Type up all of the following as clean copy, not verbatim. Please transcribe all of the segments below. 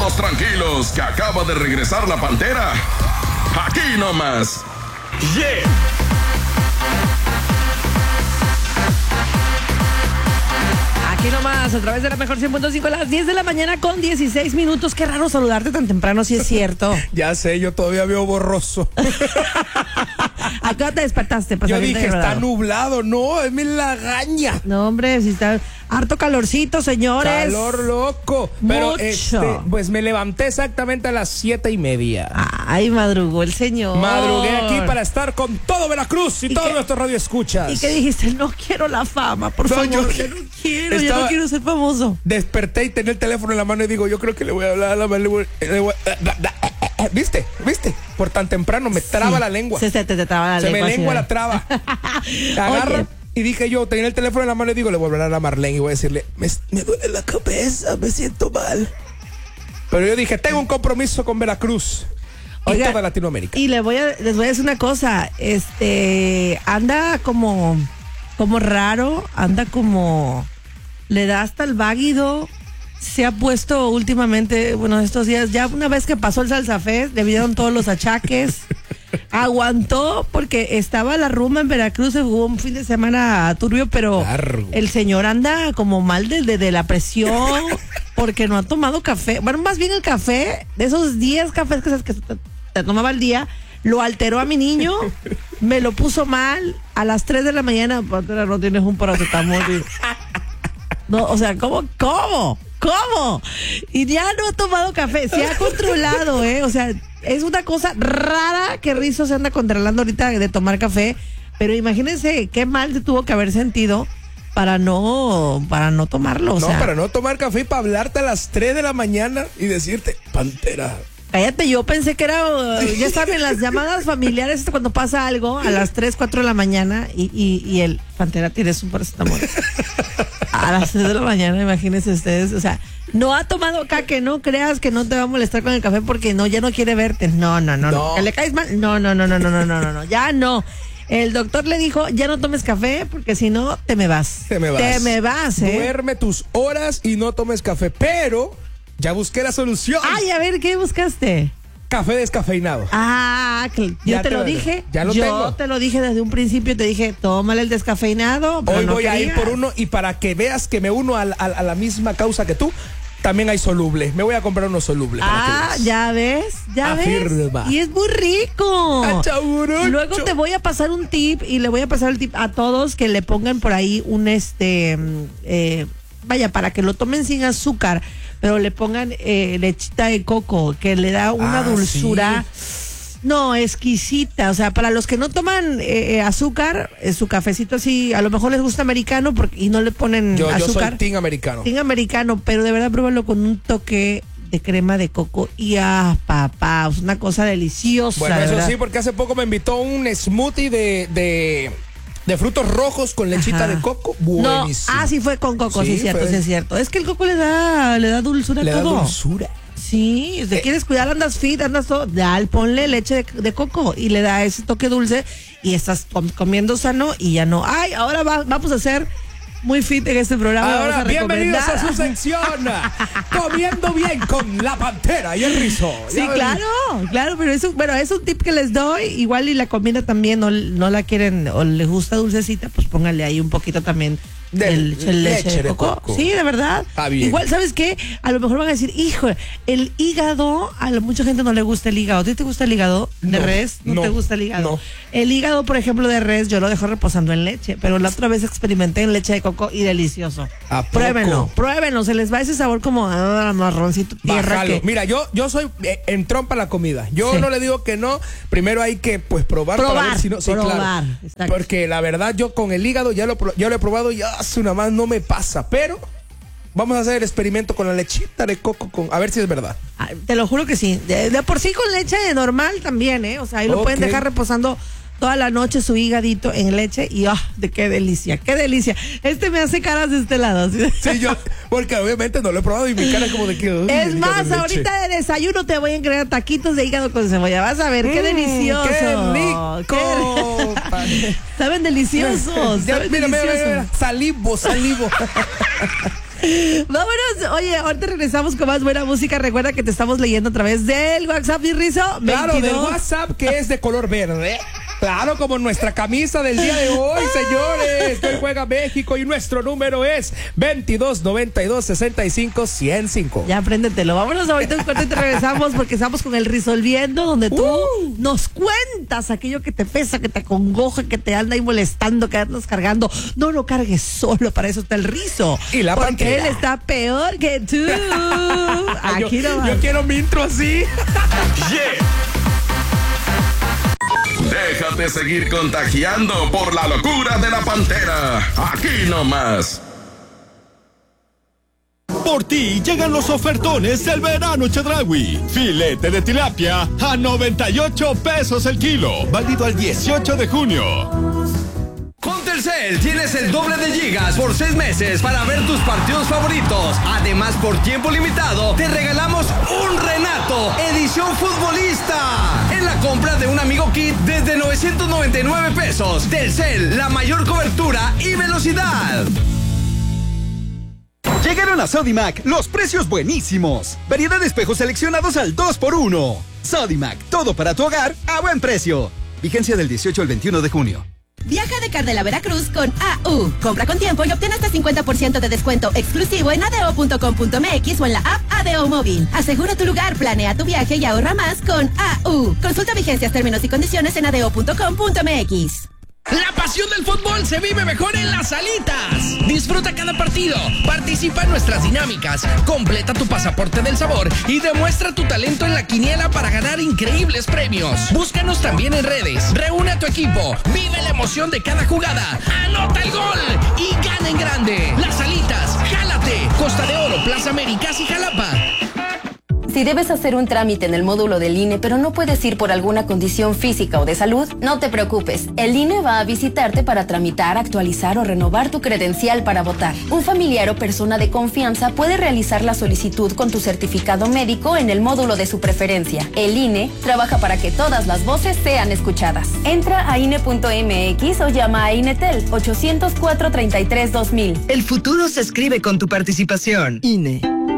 todos tranquilos, que acaba de regresar la Pantera. Aquí nomás. Yeah. Aquí nomás, a través de la mejor 100.5 a las 10 de la mañana con 16 minutos. Qué raro saludarte tan temprano, si es cierto. Ya sé, yo todavía veo borroso. ¿A qué hora te despertaste? Yo dije, está nublado. No, es mi lagaña. No, hombre, si está harto calorcito, señores. Calor loco. Pero Mucho. pues me levanté exactamente a las 7:30. Ay, madrugó el señor. Madrugué aquí para estar con todo Veracruz y todos nuestros radioescuchas. ¿Y qué dijiste? No quiero la fama, por favor. Yo no quiero ser famoso. Desperté y tenía el teléfono en la mano y digo, yo creo que le voy a hablar a la mano. ¿Viste? Por tan temprano me traba la lengua. Se te traba la lengua. Se me lengua la traba. Agarro. Oye. Y dije yo, tenía el teléfono en la mano y digo, le voy a hablar a la Marlene y voy a decirle, me duele la cabeza, me siento mal. Pero yo dije, tengo un compromiso con Veracruz y toda Latinoamérica. Y les voy a decir una cosa, anda como raro, anda como, le da hasta el váguido. Se ha puesto últimamente, bueno, estos días, ya una vez que pasó el Salsafest, le vinieron todos los achaques. Aguantó porque estaba la rumba en Veracruz, se jugó un fin de semana turbio, pero largo. El señor anda como mal de la presión porque no ha tomado café. Bueno, más bien el café, de esos 10 cafés que te tomaba al día, lo alteró a mi niño, me lo puso mal. A las 3 de la mañana, Pantera, no tienes un paracetamol. No, o sea, ¿cómo? Y ya no ha tomado café, se ha controlado, o sea, es una cosa rara que Rizzo se anda controlando ahorita de tomar café, pero imagínense qué mal se tuvo que haber sentido para no tomarlo. No, para no tomar café y para hablarte a las 3 de la mañana y decirte, Pantera. Cállate, yo pensé que era, ya saben, las llamadas familiares cuando pasa algo a las 3, 4 de la mañana y el Pantera, tienes un paracetamol. A las 3 de la mañana, imagínense ustedes, o sea, no ha tomado acá, que no creas que no te va a molestar con el café porque ya no quiere verte. No. ¿Que le caes mal? No, ya no. El doctor le dijo, ya no tomes café porque si no, te me vas. Duerme tus horas y no tomes café, pero ya busqué la solución. Ay, a ver, ¿qué buscaste? Café descafeinado. Yo te lo dije. Ya lo tengo. Te lo dije desde un principio, te dije, tómale el descafeinado. Hoy voy a ir por uno y para que veas que me uno a la misma causa que tú, también hay soluble. Me voy a comprar uno soluble. Ya ves. Y es muy rico. Luego te voy a pasar un tip y le voy a pasar el tip a todos que le pongan por ahí un para que lo tomen sin azúcar, pero le pongan lechita de coco, que le da una dulzura, no, exquisita. O sea, para los que no toman azúcar, su cafecito así, a lo mejor les gusta americano y no le ponen azúcar. Yo soy team americano. Team americano, pero de verdad pruébalo con un toque de crema de coco y papá, es una cosa deliciosa. Bueno, eso ¿verdad? sí, porque hace poco me invitó un smoothie de frutos rojos con lechita de coco, buenísimo. Sí fue con coco, sí es cierto. Es que el coco le da dulzura a todo. Le da dulzura. Sí, si quieres cuidar, andas fit, andas todo, ponle leche de coco y le da ese toque dulce y estás comiendo sano y ya no. Ay, ahora vamos a hacer muy fit en este programa. Ahora, bienvenidos a su sección Comiendo Bien con la Pantera y el Rizzo. Sí, claro, pero es un tip que les doy. Igual y la comida también no la quieren o les gusta dulcecita, pues póngale ahí un poquito también de leche de coco. Sí, de verdad. Igual, ¿sabes qué? A lo mejor van a decir, hijo, el hígado, a mucha gente no le gusta el hígado. ¿A ti te gusta el hígado de res? ¿No te gusta el hígado? No. El hígado, por ejemplo, de res, yo lo dejo reposando en leche, pero la otra vez experimenté en leche de coco y delicioso. Pruébenlo, se les va ese sabor como marroncito tierra. Mira, yo soy en trompa la comida. Yo no le digo que no, primero hay que probar para ver si no. Sí, claro. Exacto. Porque la verdad, yo con el hígado ya lo he probado y una más no me pasa, pero vamos a hacer el experimento con la lechita de coco, a ver si es verdad. Te lo juro que sí. De por sí con leche normal también, o sea, ahí lo pueden dejar reposando toda la noche su hígadito en leche y de qué delicia. Me hace caras de este lado. Sí, yo, porque obviamente no lo he probado y mi cara es como de que... Es más, ahorita de desayuno te voy a encargar taquitos de hígado con cebolla. Vas a ver, qué delicioso. ¡Qué rico! Saben deliciosos. Mira, salivo. Vámonos. Oye, ahorita regresamos con más buena música. Recuerda que te estamos leyendo a través del WhatsApp, mi Rizo. Claro, del WhatsApp que es de color verde. Claro, como nuestra camisa del día de hoy, señores. Que hoy juega México y nuestro número es 2292-65-105. Ya apréndetelo. Vámonos ahorita un corte y te regresamos porque estamos con el Resolviendo, donde tú nos cuentas aquello que te pesa, que te acongoja, que te anda ahí molestando, que andas cargando. No lo cargues solo, para eso está el Rizo. Y la porque pantera. él está peor que tú. Aquí yo quiero mi intro así. Yeah. Déjate seguir contagiando por la locura de la pantera. Aquí nomás. Por ti llegan los ofertones del verano Chedraui. Filete de tilapia a 98 pesos el kilo. Válido al 18 de junio. Con Telcel tienes el doble de gigas por 6 meses para ver tus partidos favoritos. Además, por tiempo limitado, te regalamos un Renato edición futbolista en la compra de un Amigo Kit desde 999 pesos. Telcel, la mayor cobertura y velocidad. Llegaron a Sodimac los precios buenísimos. Variedad de espejos seleccionados al 2x1. Sodimac, todo para tu hogar a buen precio. Vigencia del 18 al 21 de junio. Viaja de Cardel a Veracruz con AU. Compra con tiempo y obtén hasta 50% de descuento exclusivo en adeo.com.mx o en la app ADO Móvil. Asegura tu lugar, planea tu viaje y ahorra más con AU. Consulta vigencias, términos y condiciones en adeo.com.mx. La pasión del fútbol se vive mejor en Las Alitas. Disfruta cada partido, participa en nuestras dinámicas, completa tu pasaporte del sabor y demuestra tu talento en la quiniela para ganar increíbles premios. Búscanos también en redes, reúne a tu equipo, vive la emoción de cada jugada, anota el gol y gana en grande. Las Alitas, jálate. Costa de Oro, Plaza Américas y Jalapa. Si debes hacer un trámite en el módulo del INE, pero no puedes ir por alguna condición física o de salud, no te preocupes. El INE va a visitarte para tramitar, actualizar o renovar tu credencial para votar. Un familiar o persona de confianza puede realizar la solicitud con tu certificado médico en el módulo de su preferencia. El INE trabaja para que todas las voces sean escuchadas. Entra a INE.mx o llama a INETEL 804-33-2000. El futuro se escribe con tu participación. INE.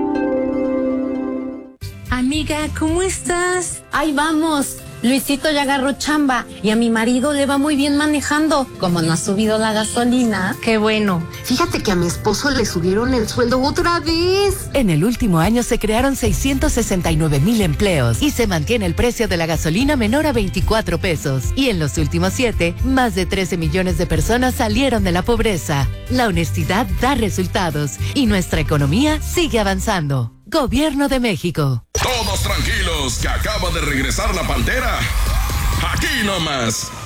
Amiga, ¿cómo estás? Ahí vamos. Luisito ya agarró chamba y a mi marido le va muy bien manejando. Como no ha subido la gasolina. Qué bueno. Fíjate que a mi esposo le subieron el sueldo otra vez. En el último año se crearon 669,000 empleos y se mantiene el precio de la gasolina menor a 24 pesos. Y en los últimos 7, más de 13 millones de personas salieron de la pobreza. La honestidad da resultados y nuestra economía sigue avanzando. Gobierno de México. Todos tranquilos, que acaba de regresar la pantera. Aquí nomás.